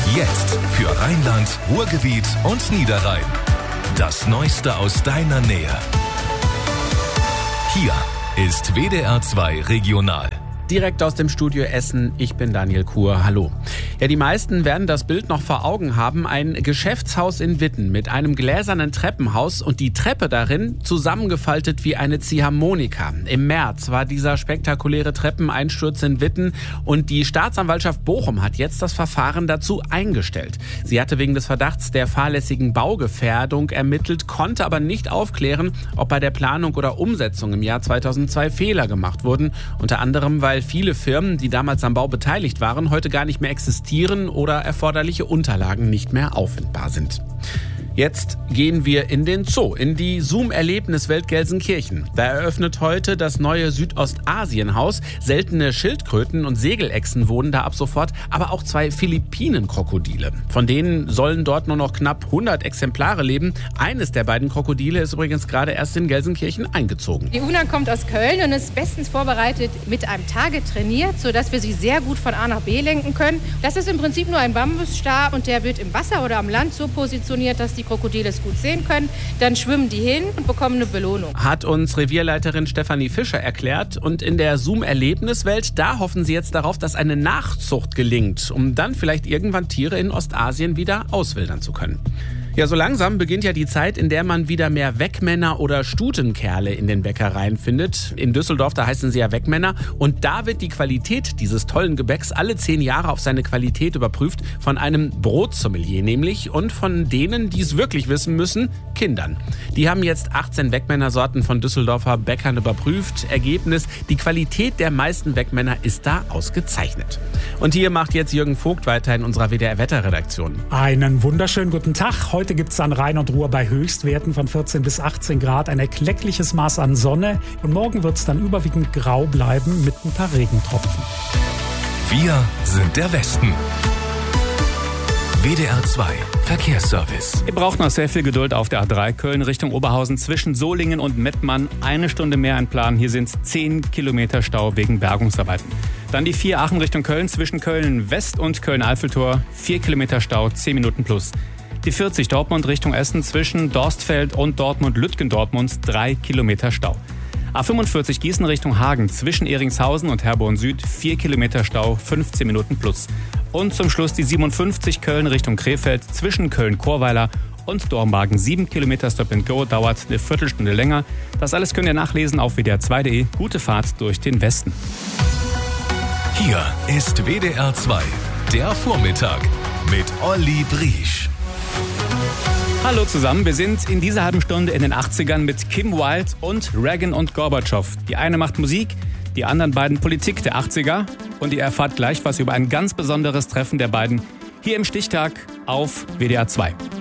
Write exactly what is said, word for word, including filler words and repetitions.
Jetzt für Rheinland, Ruhrgebiet und Niederrhein. Das Neueste aus deiner Nähe. Hier ist W D R zwei Regional. Direkt aus dem Studio Essen, ich bin Daniel Kuhr, hallo. Ja, die meisten werden das Bild noch vor Augen haben, ein Geschäftshaus in Witten mit einem gläsernen Treppenhaus und die Treppe darin zusammengefaltet wie eine Ziehharmonika. Im März war dieser spektakuläre Treppeneinsturz in Witten und die Staatsanwaltschaft Bochum hat jetzt das Verfahren dazu eingestellt. Sie hatte wegen des Verdachts der fahrlässigen Baugefährdung ermittelt, konnte aber nicht aufklären, ob bei der Planung oder Umsetzung im Jahr zweitausendzwei Fehler gemacht wurden, unter anderem weil viele Firmen, die damals am Bau beteiligt waren, heute gar nicht mehr existieren oder erforderliche Unterlagen nicht mehr auffindbar sind. Jetzt gehen wir in den Zoo, in die Zoom-Erlebniswelt Gelsenkirchen. Da eröffnet heute das neue Südostasien-Haus. Seltene Schildkröten und Segelechsen wohnen da ab sofort, aber auch zwei Philippinen-Krokodile. Von denen sollen dort nur noch knapp hundert Exemplare leben. Eines der beiden Krokodile ist übrigens gerade erst in Gelsenkirchen eingezogen. Die Una kommt aus Köln und ist bestens vorbereitet mit einem Target trainiert, sodass wir sie sehr gut von A nach B lenken können. Das ist im Prinzip nur ein Bambusstab und der wird im Wasser oder am Land so positioniert, dass die Krokodile es gut sehen können. Dann schwimmen die hin und bekommen eine Belohnung. Hat uns Revierleiterin Stefanie Fischer erklärt. Und in der Zoom-Erlebniswelt, da hoffen sie jetzt darauf, dass eine Nachzucht gelingt, um dann vielleicht irgendwann Tiere in Ostasien wieder auswildern zu können. Ja, so langsam beginnt ja die Zeit, in der man wieder mehr Wegmänner oder Stutenkerle in den Bäckereien findet. In Düsseldorf, da heißen sie ja Wegmänner. Und da wird die Qualität dieses tollen Gebäcks alle zehn Jahre auf seine Qualität überprüft. Von einem Brotsommelier nämlich und von denen, die es wirklich wissen müssen, Kindern. Die haben jetzt achtzehn Wegmännersorten von Düsseldorfer Bäckern überprüft. Ergebnis, die Qualität der meisten Wegmänner ist da ausgezeichnet. Und hier macht jetzt Jürgen Vogt weiter in unserer W D R-Wetterredaktion. Einen wunderschönen guten Tag. Heute gibt es an Rhein und Ruhr bei Höchstwerten von vierzehn bis achtzehn Grad ein erkleckliches Maß an Sonne. Und morgen wird es dann überwiegend grau bleiben mit ein paar Regentropfen. Wir sind der Westen. W D R zwei Verkehrsservice. Ihr braucht noch sehr viel Geduld auf der A drei Köln Richtung Oberhausen zwischen Solingen und Mettmann. Eine Stunde mehr einplanen. Hier sind es zehn Kilometer Stau wegen Bergungsarbeiten. Dann die vier Aachen Richtung Köln zwischen Köln West und Köln-Eiffeltor. vier Kilometer Stau, zehn Minuten plus. Die vierzig Dortmund Richtung Essen zwischen Dorstfeld und Dortmund-Lütgendortmund. drei Kilometer Stau. A fünfundvierzig Gießen Richtung Hagen zwischen Eringshausen und Herborn Süd. vier Kilometer Stau, fünfzehn Minuten plus. Und zum Schluss die siebenundfünfzig Köln Richtung Krefeld zwischen Köln-Chorweiler und Dormagen. sieben Kilometer Stop and Go, dauert eine Viertelstunde länger. Das alles könnt ihr nachlesen auf w d r zwei punkt d e. Gute Fahrt durch den Westen. Hier ist W D R zwei, der Vormittag mit Olli Briesch. Hallo zusammen, wir sind in dieser halben Stunde in den achtzigern mit Kim Wilde und Reagan und Gorbatschow. Die eine macht Musik, die anderen beiden Politik der achtziger. Und ihr erfahrt gleich was über ein ganz besonderes Treffen der beiden hier im Stichtag auf W D R zwei.